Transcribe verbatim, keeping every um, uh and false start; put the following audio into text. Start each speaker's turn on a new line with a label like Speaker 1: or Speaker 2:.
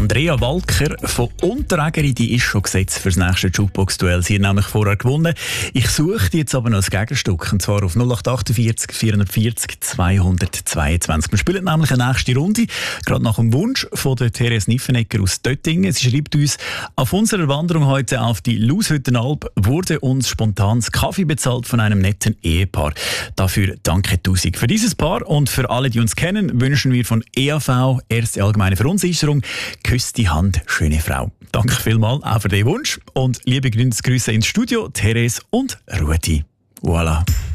Speaker 1: Andrea Walker von Unterägeri, die ist schon gesetzt für das nächste Jukebox-Duell. Sie hat nämlich vorher gewonnen. Ich suche jetzt aber noch ein Gegenstück, und zwar auf null acht achtundvierzig vierundvierzig zweihundertzweiundzwanzig. Wir spielen nämlich eine nächste Runde, gerade nach dem Wunsch von der Therese Niffenegger aus Döttingen. Sie schreibt uns: Auf unserer Wanderung heute auf die Laushüttenalp wurde uns spontan das Kaffee bezahlt von einem netten Ehepaar. Dafür danke tausend. Für dieses Paar und für alle, die uns kennen, wünschen wir von E A V, Erste Allgemeine Verunsicherung, küsst die Hand, schöne Frau. Danke vielmals auch für den Wunsch und liebe Grüße ins Studio, Therese und Rudi. Voilà.